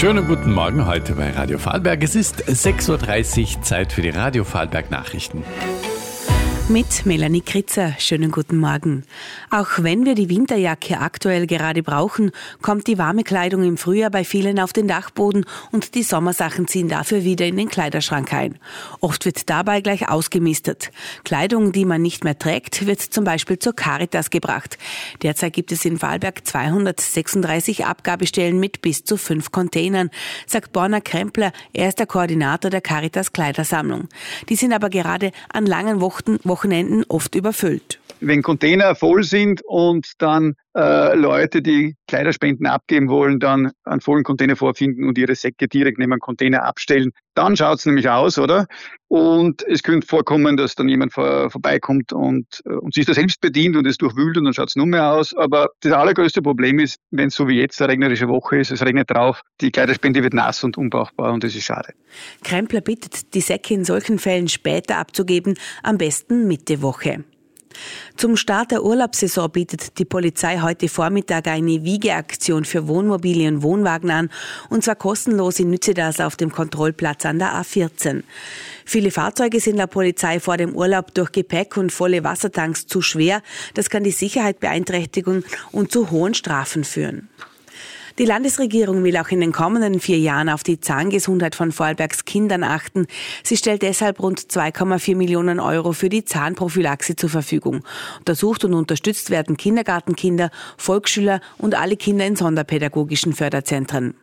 Schönen guten Morgen heute bei Radio Vorarlberg. Es ist 6.30 Uhr, Zeit für die Radio Vorarlberg Nachrichten. Mit Melanie Kritzer. Schönen guten Morgen. Auch wenn wir die Winterjacke aktuell gerade brauchen, kommt die warme Kleidung im Frühjahr bei vielen auf den Dachboden und die Sommersachen ziehen dafür wieder in den Kleiderschrank ein. Oft wird dabei gleich ausgemistet. Kleidung, die man nicht mehr trägt, wird zum Beispiel zur Caritas gebracht. Derzeit gibt es in Vorarlberg 236 Abgabestellen mit bis zu 5 Containern, sagt Borna Krempler. Er ist der Koordinator der Caritas Kleidersammlung. Die sind aber gerade an langen Wochenenden oft überfüllt. Wenn Container voll sind und dann Leute, die Kleiderspenden abgeben wollen, dann einen vollen Container vorfinden und ihre Säcke direkt neben einen Container abstellen, dann schaut es nämlich aus, oder? Und es könnte vorkommen, dass dann jemand vorbeikommt und sich da selbst bedient und es durchwühlt und dann schaut es nur mehr aus. Aber das allergrößte Problem ist, wenn es so wie jetzt eine regnerische Woche ist, es regnet drauf, die Kleiderspende wird nass und unbrauchbar und das ist schade. Krempler bittet, die Säcke in solchen Fällen später abzugeben, am besten Mitte Woche. Zum Start der Urlaubssaison bietet die Polizei heute Vormittag eine Wiegeaktion für Wohnmobile und Wohnwagen an, und zwar kostenlos in Nützedas auf dem Kontrollplatz an der A14. Viele Fahrzeuge sind der Polizei vor dem Urlaub durch Gepäck und volle Wassertanks zu schwer. Das kann die Sicherheit beeinträchtigen und zu hohen Strafen führen. Die Landesregierung will auch in den kommenden 4 Jahren auf die Zahngesundheit von Vorarlbergs Kindern achten. Sie stellt deshalb rund 2,4 Millionen Euro für die Zahnprophylaxe zur Verfügung. Untersucht und unterstützt werden Kindergartenkinder, Volksschüler und alle Kinder in sonderpädagogischen Förderzentren.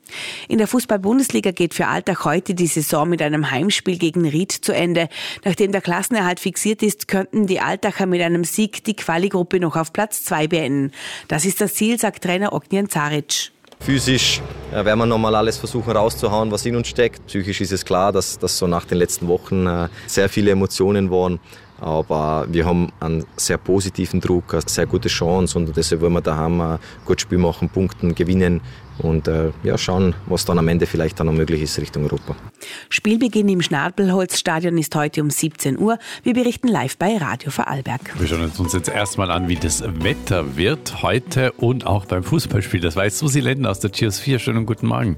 In der Fußball-Bundesliga geht für Altach heute die Saison mit einem Heimspiel gegen Ried zu Ende. Nachdem der Klassenerhalt fixiert ist, könnten die Altacher mit einem Sieg die Quali-Gruppe noch auf Platz 2 beenden. Das ist das Ziel, sagt Trainer Ognjen Zaric. Physisch werden wir nochmal alles versuchen rauszuhauen, was in uns steckt. Psychisch ist es klar, dass so nach den letzten Wochen sehr viele Emotionen waren. Aber wir haben einen sehr positiven Druck, eine sehr gute Chance und deshalb wollen wir daheim ein gutes Spiel machen, punkten, gewinnen und schauen, was dann am Ende vielleicht dann noch möglich ist Richtung Europa. Spielbeginn im Schnabelholzstadion ist heute um 17 Uhr. Wir berichten live bei Radio Vorarlberg. Wir schauen uns jetzt erstmal an, wie das Wetter wird heute und auch beim Fußballspiel. Das weiß Susi Lenden aus der Cheers 4. Schönen guten Morgen.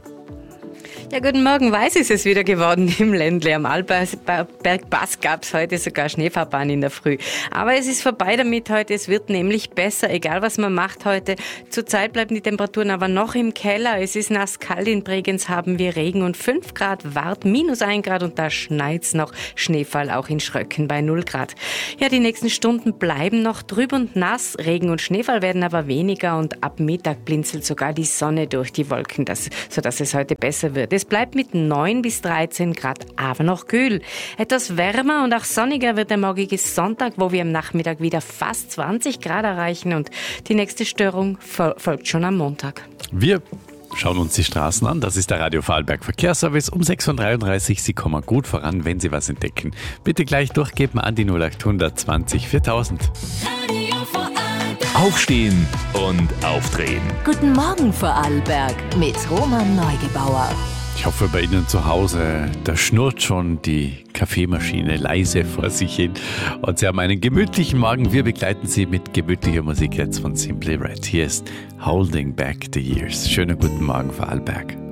Ja, guten Morgen. Weiß ist es wieder geworden im Ländle. Am Arlbergpass gab es heute sogar Schneefahrbahn in der Früh. Aber es ist vorbei damit heute. Es wird nämlich besser, egal was man macht heute. Zurzeit bleiben die Temperaturen aber noch im Keller. Es ist nass kalt. In Bregenz haben wir Regen und 5 Grad Wart, -1 Grad und da schneit's noch. Schneefall auch in Schröcken bei 0 Grad. Ja, die nächsten Stunden bleiben noch trüb und nass. Regen und Schneefall werden aber weniger und ab Mittag blinzelt sogar die Sonne durch die Wolken, sodass es heute besser wird. Es bleibt mit 9 bis 13 Grad, aber noch kühl. Etwas wärmer und auch sonniger wird der morgige Sonntag, wo wir am Nachmittag wieder fast 20 Grad erreichen und die nächste Störung folgt schon am Montag. Wir schauen uns die Straßen an. Das ist der Radio Vorarlberg Verkehrsservice um 6.33 Uhr. Sie kommen gut voran, wenn Sie was entdecken. Bitte gleich durchgeben an die 0800 20 4000. Aufstehen und aufdrehen. Guten Morgen Vorarlberg mit Roman Neugebauer. Ich hoffe, bei Ihnen zu Hause, da schnurrt schon die Kaffeemaschine leise vor sich hin. Und Sie haben einen gemütlichen Morgen. Wir begleiten Sie mit gemütlicher Musik jetzt von Simply Red. Hier ist Holding Back the Years. Schönen guten Morgen, Vorarlberg.